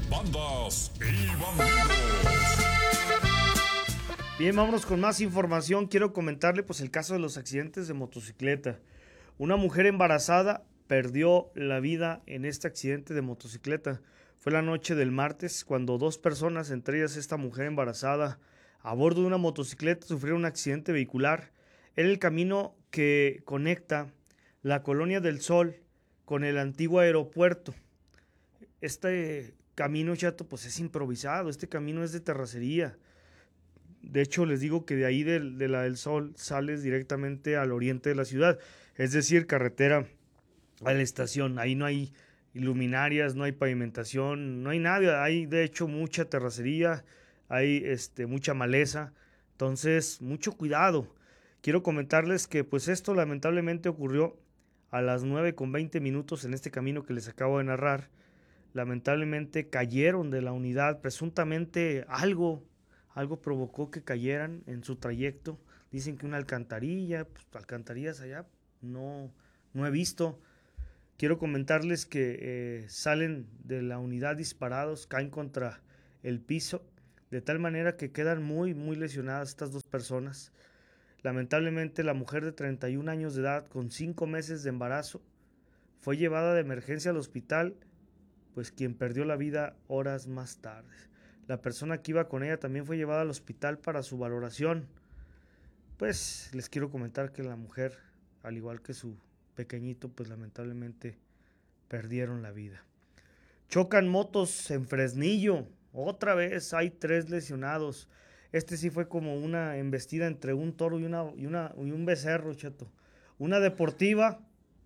Bandas y bandidos. Bien, vámonos con más información. Quiero comentarle pues el caso de los accidentes de motocicleta. Una mujer embarazada perdió la vida en este accidente de motocicleta. Fue la noche del martes cuando dos personas, entre ellas esta mujer embarazada, a bordo de una motocicleta sufrieron un accidente vehicular en el camino que conecta la Colonia del Sol con el antiguo aeropuerto. Este camino, chato, pues es improvisado, este camino es de terracería. De hecho, les digo que de ahí de la del Sol sales directamente al oriente de la ciudad, es decir, carretera a la estación. Ahí no hay luminarias, no hay pavimentación, no hay nada. Hay de hecho mucha terracería, hay mucha maleza. Entonces, mucho cuidado. Quiero comentarles que pues esto lamentablemente ocurrió a las 9:20 en este camino que les acabo de narrar. Lamentablemente cayeron de la unidad, presuntamente algo provocó que cayeran en su trayecto. Dicen que una alcantarilla, pues alcantarillas allá no he visto. Quiero comentarles que salen de la unidad disparados, caen contra el piso, de tal manera que quedan muy lesionadas estas dos personas. Lamentablemente la mujer de 31 años de edad con 5 meses de embarazo fue llevada de emergencia al hospital, pues quien perdió la vida horas más tarde. La persona que iba con ella también fue llevada al hospital para su valoración. Pues les quiero comentar que la mujer, al igual que su pequeñito, pues lamentablemente perdieron la vida. Chocan motos en Fresnillo. Otra vez hay 3 lesionados. Sí fue como una embestida entre un toro y un becerro, chato. Una deportiva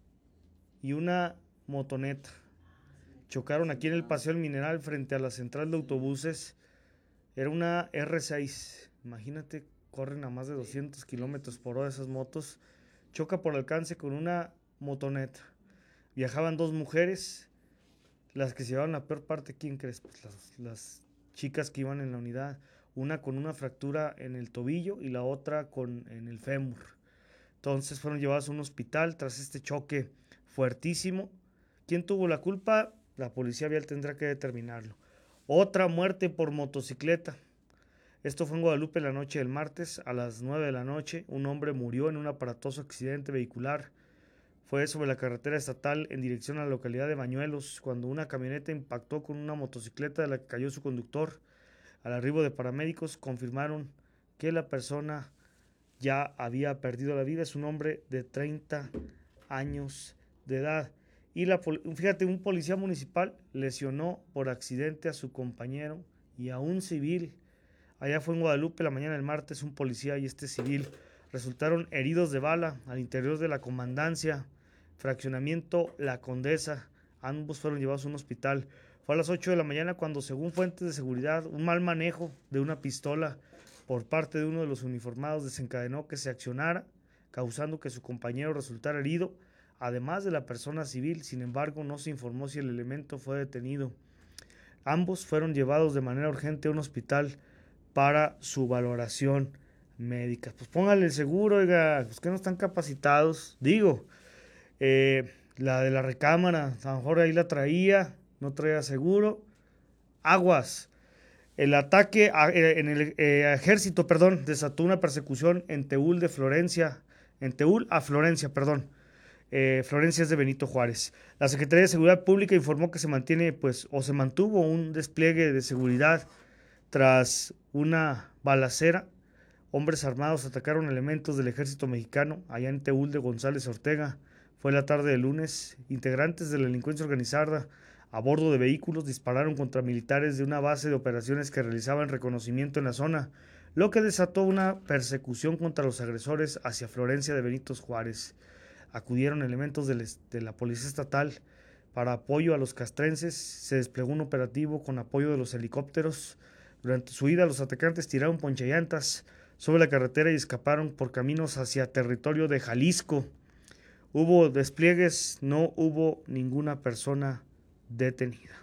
y una motoneta. Chocaron aquí en el Paseo del Mineral frente a la central de autobuses. Era una R6. Imagínate, corren a más de 200 kilómetros por hora esas motos. Choca por alcance con una motoneta. Viajaban 2 mujeres. Las que se llevaban la peor parte, ¿quién crees? Pues las chicas que iban en la unidad. Una con una fractura en el tobillo y la otra en el fémur. Entonces fueron llevadas a un hospital tras este choque fuertísimo. ¿Quién tuvo la culpa? La policía vial tendrá que determinarlo. Otra muerte por motocicleta. Esto fue en Guadalupe la noche del martes a las 9 de la noche. Un hombre murió en un aparatoso accidente vehicular. Fue sobre la carretera estatal en dirección a la localidad de Bañuelos cuando una camioneta impactó con una motocicleta de la que cayó su conductor. Al arribo de paramédicos confirmaron que la persona ya había perdido la vida. Es un hombre de 30 años de edad. Y fíjate, un policía municipal lesionó por accidente a su compañero y a un civil. Allá fue en Guadalupe la mañana del martes. Un policía y este civil resultaron heridos de bala al interior de la comandancia, fraccionamiento La Condesa. Ambos fueron llevados a un hospital. Fue a las 8 de la mañana cuando, según fuentes de seguridad, un mal manejo de una pistola por parte de uno de los uniformados desencadenó que se accionara, causando que su compañero resultara herido, además de la persona civil. Sin embargo, no se informó si el elemento fue detenido. Ambos fueron llevados de manera urgente a un hospital para su valoración médica. Pues póngale el seguro, oiga, pues que no están capacitados. Digo, la de la recámara, a lo mejor ahí la traía, no traía seguro. Aguas. El ataque en el ejército, desató una persecución en Teúl de Florencia, en Teúl a Florencia, Florencia es de Benito Juárez. La Secretaría de Seguridad Pública informó que se mantuvo un despliegue de seguridad tras una balacera. Hombres armados atacaron elementos del ejército mexicano allá en Teúl de González Ortega. Fue la tarde del lunes. Integrantes de la delincuencia organizada a bordo de vehículos dispararon contra militares de una base de operaciones que realizaban reconocimiento en la zona, lo que desató una persecución contra los agresores hacia Florencia de Benito Juárez. Acudieron elementos de la Policía Estatal para apoyo a los castrenses. Se desplegó un operativo con apoyo de los helicópteros. Durante su ida, los atacantes tiraron ponchallantas sobre la carretera y escaparon por caminos hacia territorio de Jalisco. Hubo despliegues, no hubo ninguna persona detenida.